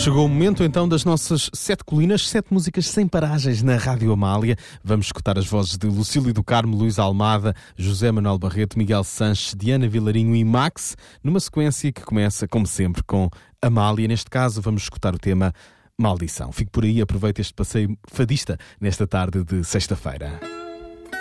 Chegou o momento então das nossas 7 colinas, 7 músicas sem paragens na Rádio Amália. Vamos escutar as vozes de Lucílio do Carmo, Luís Almada, José Manuel Barreto, Miguel Sanches, Diana Vilarinho e Max, numa sequência que começa, como sempre, com Amália. Neste caso, vamos escutar o tema Maldição. Fique por aí, aproveite este passeio fadista nesta tarde de sexta-feira.